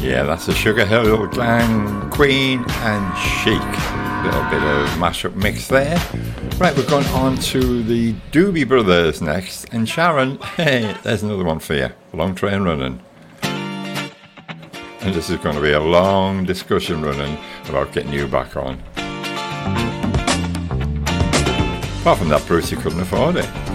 Yeah, that's the Sugar Hill Gang, Queen and Chic. Little bit of mashup mix there. Right, we're going on to the Doobie Brothers next. And Sharon, hey, there's another one for you. Long Train Running. And this is going to be a long discussion running about getting you back on. Apart from that, Bruce, you couldn't afford it.